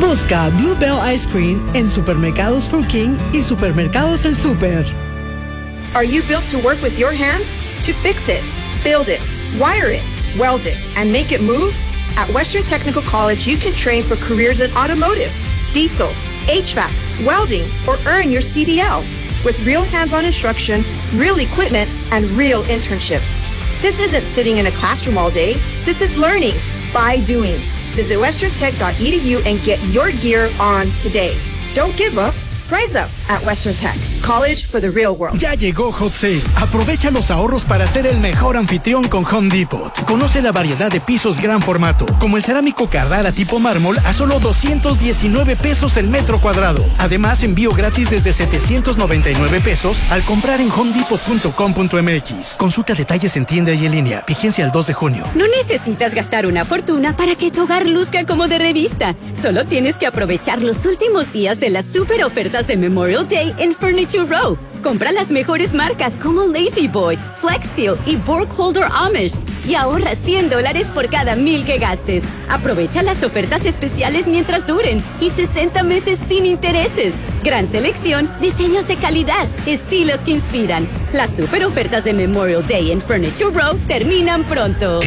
Busca Blue Bell Ice Cream en Supermercados Food King y Supermercados El Super. Are you built to work with your hands? To fix it, build it, wire it, weld it, and make it move? At Western Technical College, you can train for careers in automotive, diesel, HVAC, welding, or earn your CDL with real hands-on instruction, real equipment, and real internships. This isn't sitting in a classroom all day. This is learning by doing. Visit westerntech.edu and get your gear on today. Don't give up. Rise up at Western Tech. College for the real world. Ya llegó Hot Sale. Aprovecha los ahorros para ser el mejor anfitrión con Home Depot. Conoce la variedad de pisos gran formato, como el cerámico Carrara tipo mármol a solo $219 el metro cuadrado. Además, envío gratis desde $799 al comprar en homedepot.com.mx. Consulta detalles en tienda y en línea. Vigencia el 2 de junio. No necesitas gastar una fortuna para que tu hogar luzca como de revista. Solo tienes que aprovechar los últimos días de las super ofertas de Memorial Day en Furniture Row. Compra las mejores marcas como Lazy Boy, Flexsteel y Burkholder Amish y ahorra $100 por cada 1,000 que gastes. Aprovecha las ofertas especiales mientras duren y 60 meses sin intereses. Gran selección, diseños de calidad, estilos que inspiran. Las super ofertas de Memorial Day en Furniture Row terminan pronto.